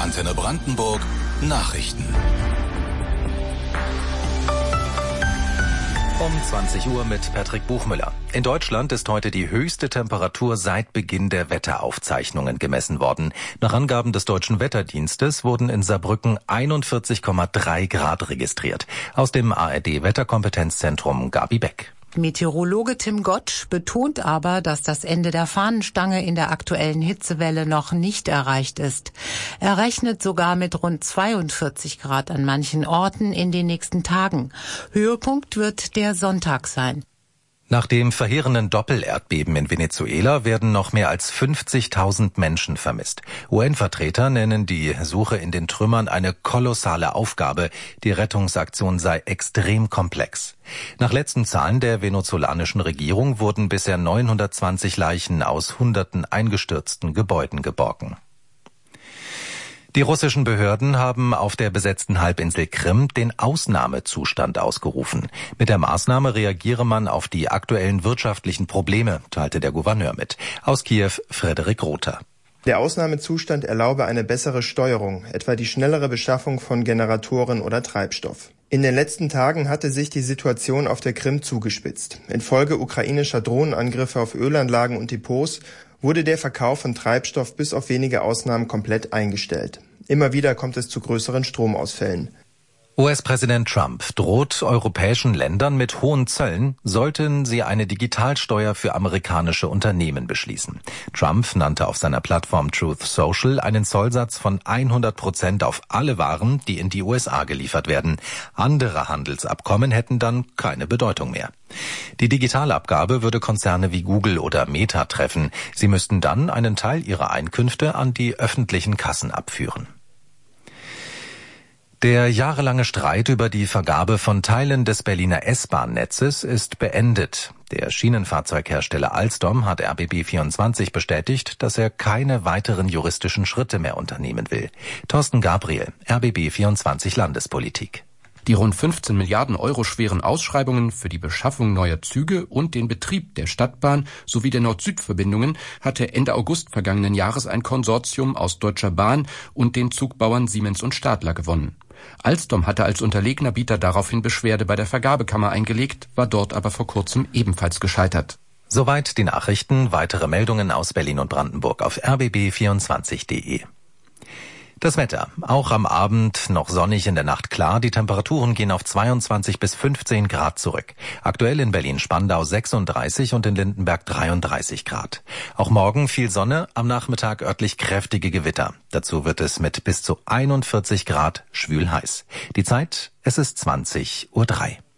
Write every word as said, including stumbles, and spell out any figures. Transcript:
Antenne Brandenburg Nachrichten. Um zwanzig Uhr mit Patrick Buchmüller. In Deutschland ist heute die höchste Temperatur seit Beginn der Wetteraufzeichnungen gemessen worden. Nach Angaben des Deutschen Wetterdienstes wurden in Saarbrücken einundvierzig Komma drei Grad registriert. Aus dem A R D-Wetterkompetenzzentrum Gabi Beck. Meteorologe Tim Gottsch betont aber, dass das Ende der Fahnenstange in der aktuellen Hitzewelle noch nicht erreicht ist. Er rechnet sogar mit rund zweiundvierzig Grad an manchen Orten in den nächsten Tagen. Höhepunkt wird der Sonntag sein. Nach dem verheerenden Doppelerdbeben in Venezuela werden noch mehr als fünfzigtausend Menschen vermisst. U N-Vertreter nennen die Suche in den Trümmern eine kolossale Aufgabe. Die Rettungsaktion sei extrem komplex. Nach letzten Zahlen der venezolanischen Regierung wurden bisher neunhundertzwanzig Leichen aus hunderten eingestürzten Gebäuden geborgen. Die russischen Behörden haben auf der besetzten Halbinsel Krim den Ausnahmezustand ausgerufen. Mit der Maßnahme reagiere man auf die aktuellen wirtschaftlichen Probleme, teilte der Gouverneur mit. Aus Kiew Frederik Rother. Der Ausnahmezustand erlaube eine bessere Steuerung, etwa die schnellere Beschaffung von Generatoren oder Treibstoff. In den letzten Tagen hatte sich die Situation auf der Krim zugespitzt. Infolge ukrainischer Drohnenangriffe auf Ölanlagen und Depots wurde der Verkauf von Treibstoff bis auf wenige Ausnahmen komplett eingestellt. Immer wieder kommt es zu größeren Stromausfällen. U S-Präsident Trump droht europäischen Ländern mit hohen Zöllen, sollten sie eine Digitalsteuer für amerikanische Unternehmen beschließen. Trump nannte auf seiner Plattform Truth Social einen Zollsatz von hundert Prozent auf alle Waren, die in die U S A geliefert werden. Andere Handelsabkommen hätten dann keine Bedeutung mehr. Die Digitalabgabe würde Konzerne wie Google oder Meta treffen. Sie müssten dann einen Teil ihrer Einkünfte an die öffentlichen Kassen abführen. Der jahrelange Streit über die Vergabe von Teilen des Berliner S-Bahn-Netzes ist beendet. Der Schienenfahrzeughersteller Alstom hat R B B vierundzwanzig bestätigt, dass er keine weiteren juristischen Schritte mehr unternehmen will. Thorsten Gabriel, R B B vierundzwanzig Landespolitik. Die rund fünfzehn Milliarden Euro schweren Ausschreibungen für die Beschaffung neuer Züge und den Betrieb der Stadtbahn sowie der Nord-Süd-Verbindungen hatte Ende August vergangenen Jahres ein Konsortium aus Deutscher Bahn und den Zugbauern Siemens und Stadler gewonnen. Alstom hatte als unterlegener Bieter daraufhin Beschwerde bei der Vergabekammer eingelegt, war dort aber vor kurzem ebenfalls gescheitert. Soweit die Nachrichten. Weitere Meldungen aus Berlin und Brandenburg auf r b b vierundzwanzig punkt de. Das Wetter. Auch am Abend noch sonnig, in der Nacht klar. Die Temperaturen gehen auf zweiundzwanzig bis fünfzehn Grad zurück. Aktuell in Berlin-Spandau sechsunddreißig und in Lindenberg dreiunddreißig Grad. Auch morgen viel Sonne, am Nachmittag örtlich kräftige Gewitter. Dazu wird es mit bis zu einundvierzig Grad schwül heiß. Die Zeit, es ist zwanzig Uhr drei.